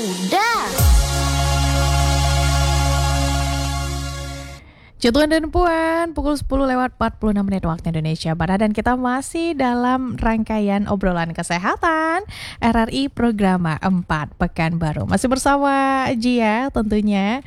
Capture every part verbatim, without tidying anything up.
Udah. Tuan dan Puan, pukul sepuluh lewat empat puluh enam menit waktu Indonesia Barat, dan kita masih dalam rangkaian obrolan kesehatan R R I Programa empat Pekanbaru. Masih bersama Jia tentunya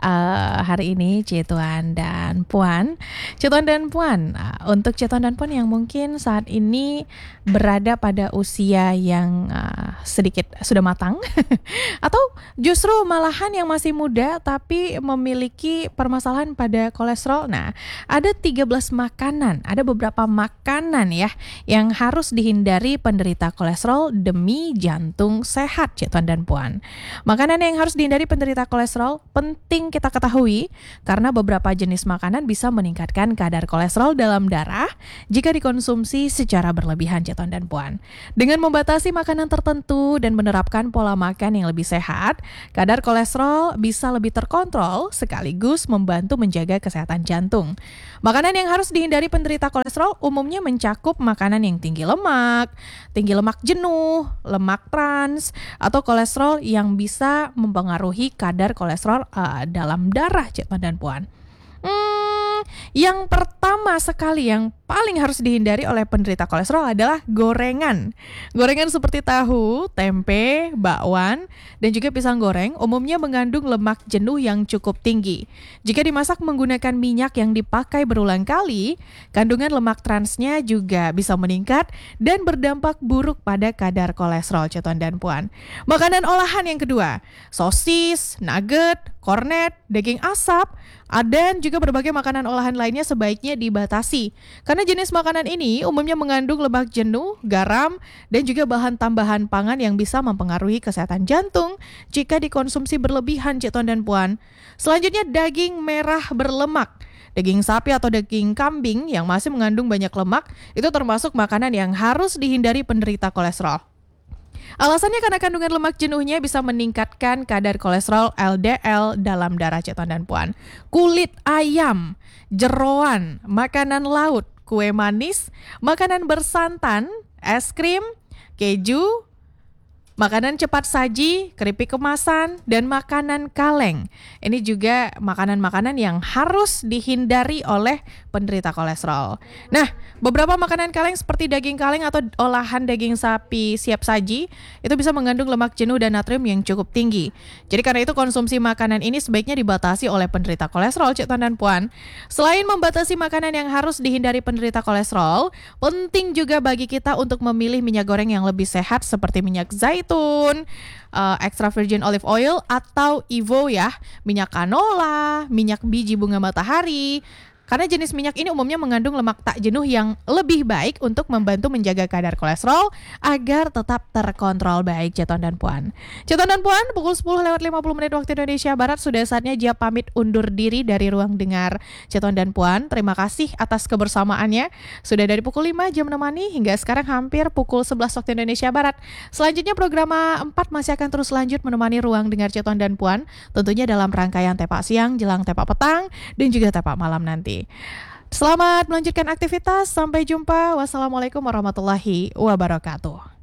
uh, hari ini Tuan dan Puan. Tuan dan Puan, uh, untuk Tuan dan Puan yang mungkin saat ini berada pada usia yang uh, sedikit sudah matang atau justru malahan yang masih muda tapi memiliki permasalahan pada kolesterol. Nah, ada tiga belas makanan, ada beberapa makanan ya yang harus dihindari penderita kolesterol demi jantung sehat, Tuan dan Puan. Makanan yang harus dihindari penderita kolesterol penting kita ketahui karena beberapa jenis makanan bisa meningkatkan kadar kolesterol dalam darah jika dikonsumsi secara berlebihan, Tuan dan Puan. Dengan membatasi makanan tertentu dan menerapkan pola makan yang lebih sehat, kadar kolesterol bisa lebih terkontrol sekaligus membantu menjaga kesehatan jantung. Makanan yang harus dihindari penderita kolesterol umumnya mencakup makanan yang tinggi lemak, tinggi lemak jenuh, lemak trans, atau kolesterol yang bisa mempengaruhi kadar kolesterol uh, dalam darah, Tuan dan Puan. Hmm, yang pertama sekali yang paling harus dihindari oleh penderita kolesterol adalah gorengan. Gorengan seperti tahu, tempe, bakwan, dan juga pisang goreng umumnya mengandung lemak jenuh yang cukup tinggi. Jika dimasak menggunakan minyak yang dipakai berulang kali, kandungan lemak transnya juga bisa meningkat dan berdampak buruk pada kadar kolesterol, Tuan dan Puan. Makanan olahan yang kedua, sosis, nugget, kornet, daging asap, dan juga berbagai makanan olahan lainnya sebaiknya dibatasi. Karena jenis makanan ini umumnya mengandung lemak jenuh, garam, dan juga bahan tambahan pangan yang bisa mempengaruhi kesehatan jantung jika dikonsumsi berlebihan, Tuan dan Puan. Selanjutnya, daging merah berlemak. Daging sapi atau daging kambing yang masih mengandung banyak lemak itu termasuk makanan yang harus dihindari penderita kolesterol. Alasannya karena kandungan lemak jenuhnya bisa meningkatkan kadar kolesterol L D L dalam darah, Tuan dan Puan. Kulit ayam, jeroan, makanan laut, kue manis, makanan bersantan, es krim, keju, makanan cepat saji, keripik kemasan, dan makanan kaleng. Ini juga makanan-makanan yang harus dihindari oleh penderita kolesterol. Nah, beberapa makanan kaleng seperti daging kaleng atau olahan daging sapi siap saji itu bisa mengandung lemak jenuh dan natrium yang cukup tinggi. Jadi karena itu konsumsi makanan ini sebaiknya dibatasi oleh penderita kolesterol, Tuan dan Puan. Selain membatasi makanan yang harus dihindari penderita kolesterol, penting juga bagi kita untuk memilih minyak goreng yang lebih sehat seperti minyak zaitun, uh, extra virgin olive oil atau Evo ya, minyak canola, minyak biji bunga matahari. Karena jenis minyak ini umumnya mengandung lemak tak jenuh yang lebih baik untuk membantu menjaga kadar kolesterol agar tetap terkontrol baik, Tuan dan Puan. Tuan dan Puan, pukul sepuluh lewat lima puluh menit waktu Indonesia Barat, sudah saatnya Jia pamit undur diri dari ruang dengar Tuan dan Puan. Terima kasih atas kebersamaannya. Sudah dari pukul lima jam menemani hingga sekarang hampir pukul sebelas waktu Indonesia Barat. Selanjutnya Programa empat masih akan terus lanjut menemani ruang dengar Tuan dan Puan, tentunya dalam rangkaian tepak siang, jelang tepak petang, dan juga tepak malam nanti. Selamat melanjutkan aktivitas. Sampai jumpa. Wassalamualaikum warahmatullahi wabarakatuh.